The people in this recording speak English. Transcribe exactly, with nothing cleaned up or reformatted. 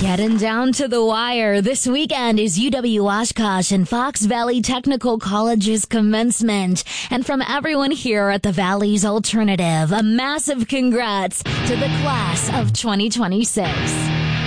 Getting down to the wire, this weekend is U W-Oshkosh and Fox Valley Technical College's commencement. And from everyone here at the Valley's Alternative, a massive congrats to the class of twenty twenty-six.